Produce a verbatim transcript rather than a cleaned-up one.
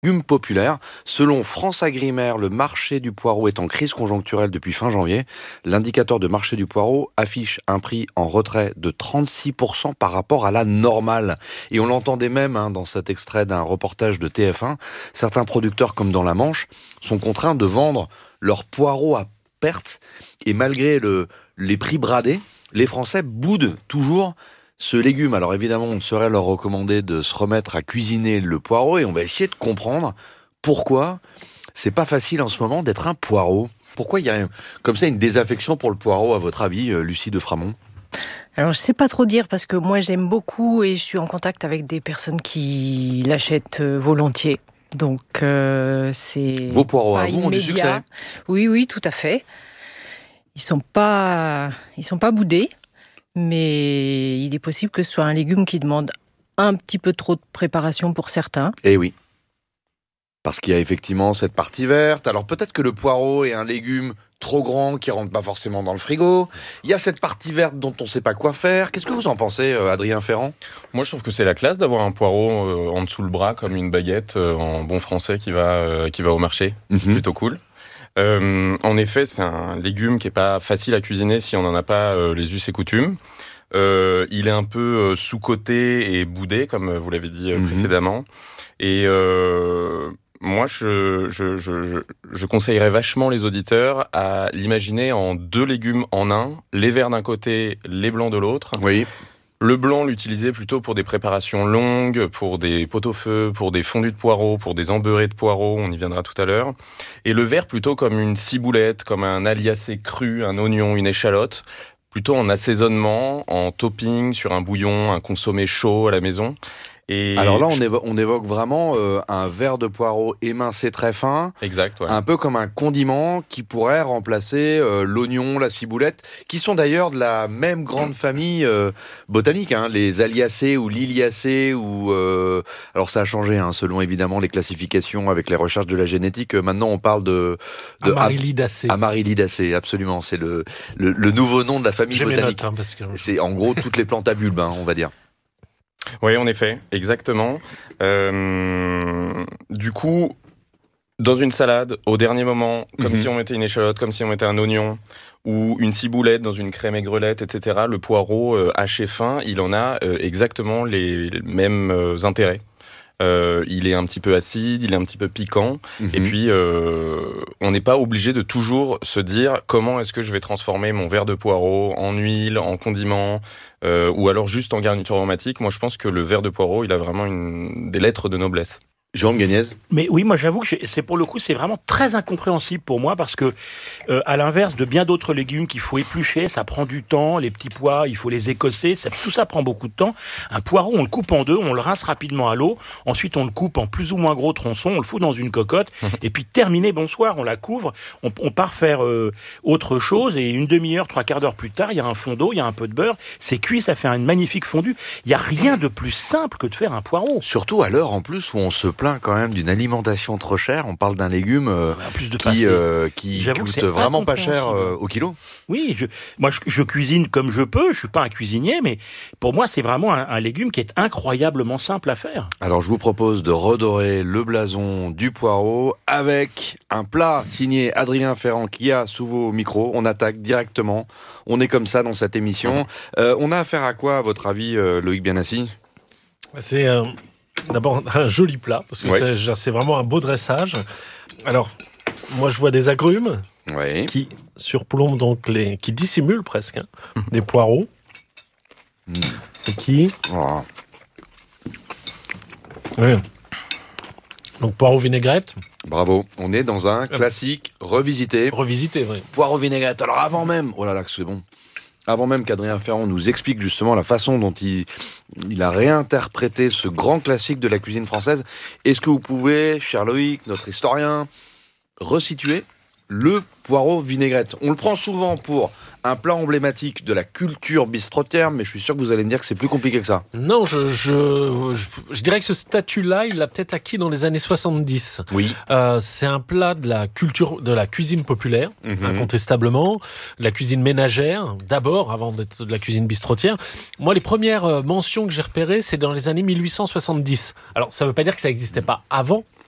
Légumes populaires. Selon France Agrimaire, le marché du poireau est en crise conjoncturelle depuis fin janvier. L'indicateur de marché du poireau affiche un prix en retrait de trente-six pour cent par rapport à la normale. Et on l'entendait même hein, dans cet extrait d'un reportage de T F un. Certains producteurs, comme dans la Manche, sont contraints de vendre leurs poireaux à perte. Et malgré le, les prix bradés, les Français boudent toujours ce légume. Alors évidemment, on ne saurait leur recommander de se remettre à cuisiner le poireau et on va essayer de comprendre pourquoi c'est pas facile en ce moment d'être un poireau. Pourquoi il y a comme ça une désaffection pour le poireau, à votre avis, Lucie de Framont ? Alors, je sais pas trop dire parce que moi, j'aime beaucoup et je suis en contact avec des personnes qui l'achètent volontiers. Donc, euh, c'est Vos poireaux pas à vous ont du succès ? Oui, oui, tout à fait. Ils sont pas, ils sont pas boudés. Mais il est possible que ce soit un légume qui demande un petit peu trop de préparation pour certains. Eh oui, parce qu'il y a effectivement cette partie verte. Alors peut-être que le poireau est un légume trop grand qui rentre pas forcément dans le frigo. Il y a cette partie verte dont on ne sait pas quoi faire. Qu'est-ce que vous en pensez, Adrien Ferrand ? Moi, je trouve que c'est la classe d'avoir un poireau euh, en dessous le bras, comme une baguette euh, en bon français qui va, euh, qui va au marché. Mm-hmm. C'est plutôt cool. Euh, en effet, c'est un légume qui est pas facile à cuisiner si on n'en a pas euh, les us et coutumes. Euh, il est un peu euh, sous-coté et boudé, comme vous l'avez dit euh, mmh. précédemment. Et euh, moi, je, je, je, je conseillerais vachement les auditeurs à l'imaginer en deux légumes en un, les verts d'un côté, les blancs de l'autre. Oui. Le blanc, l'utiliser plutôt pour des préparations longues, pour des pot-au-feu, pour des fondus de poireaux, pour des embeurrés de poireaux, on y viendra tout à l'heure. Et le vert plutôt comme une ciboulette, comme un aliacé cru, un oignon, une échalote, plutôt en assaisonnement, en topping sur un bouillon, un consommé chaud à la maison. Et alors là, on évoque, on évoque vraiment euh, un verre de poireau émincé très fin. Exact, ouais. Un peu comme un condiment qui pourrait remplacer euh, l'oignon, la ciboulette, qui sont d'ailleurs de la même grande famille euh, botanique, hein, les aliacées ou liliacées. Ou, euh, alors ça a changé, hein, selon évidemment les classifications avec les recherches de la génétique. Maintenant, on parle de... de Amaryllidaceae. Amaryllidaceae, absolument. C'est le, le, le nouveau nom de la famille J'ai botanique. Mes notes, hein, parce que... C'est en gros toutes les plantes à bulbes, hein, on va dire. Oui, en effet, exactement. Euh, du coup, dans une salade, au dernier moment, comme mm-hmm. si on mettait une échalote, comme si on mettait un oignon, ou une ciboulette dans une crème aigrelette, et cetera, le poireau euh, haché fin, il en a euh, exactement les, les mêmes euh, intérêts. Euh, il est un petit peu acide, il est un petit peu piquant, mmh. et puis euh, on n'est pas obligé de toujours se dire comment est-ce que je vais transformer mon verre de poireau en huile, en condiment, euh, ou alors juste en garniture aromatique. Moi, je pense que le verre de poireau, il a vraiment une, des lettres de noblesse. Jean Gagnez. Mais oui, moi j'avoue que c'est pour le coup c'est vraiment très incompréhensible pour moi parce que euh, à l'inverse de bien d'autres légumes qu'il faut éplucher, ça prend du temps. Les petits pois, il faut les écosser, ça, tout ça prend beaucoup de temps. Un poireau, on le coupe en deux, on le rince rapidement à l'eau. Ensuite, on le coupe en plus ou moins gros tronçons, on le fout dans une cocotte et puis terminé, bonsoir, on la couvre. On, on part faire euh, autre chose et une demi-heure, trois quarts d'heure plus tard, il y a un fond d'eau, il y a un peu de beurre, c'est cuit, ça fait une magnifique fondue. Il y a rien de plus simple que de faire un poireau. Surtout à l'heure en plus où on se plein quand même d'une alimentation trop chère. On parle d'un légume euh, qui, euh, qui coûte vraiment pas cher euh, au kilo. Oui, je, moi je, je cuisine comme je peux, je suis pas un cuisinier, mais pour moi c'est vraiment un, un légume qui est incroyablement simple à faire. Alors je vous propose de redorer le blason du poireau avec un plat signé Adrien Ferrand qui a sous vos micros. On attaque directement, on est comme ça dans cette émission. Euh, on a affaire à quoi à votre avis, euh, Loïc Bianassi ? C'est... Euh... D'abord, un joli plat, parce que ouais. c'est, c'est vraiment un beau dressage. Alors, moi, je vois des agrumes ouais. qui surplombent donc les... qui dissimulent presque hein, mmh. des poireaux. Mmh. Et qui... Oh. Oui. Donc, poireau vinaigrette. Bravo. On est dans un classique revisité. Revisité, oui. Poireau vinaigrette. Alors, avant même... Oh là là, que c'est bon. Avant même qu'Adrien Ferrand nous explique justement la façon dont il, il a réinterprété ce grand classique de la cuisine française, est-ce que vous pouvez, cher Loïc, notre historien, resituer le poireau vinaigrette ? On le prend souvent pour un plat emblématique de la culture bistrotière, mais je suis sûr que vous allez me dire que c'est plus compliqué que ça. Non, je, je, je, je dirais que ce statut-là, il l'a peut-être acquis dans les années soixante-dix. Oui. Euh, c'est un plat de la culture, de la cuisine populaire, mmh. incontestablement, de la cuisine ménagère, d'abord, avant d'être de la cuisine bistrotière. Moi, les premières mentions que j'ai repérées, c'est dans les années mille huit cent soixante-dix. Alors, ça ne veut pas dire que ça n'existait pas avant,